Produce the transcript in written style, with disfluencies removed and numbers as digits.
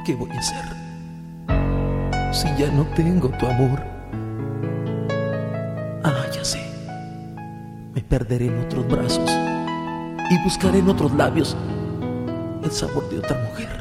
¿Qué voy a hacer si ya no tengo tu amor? Ah, ya sé. Me perderé en otros brazos y buscaré en otros labios el sabor de otra mujer.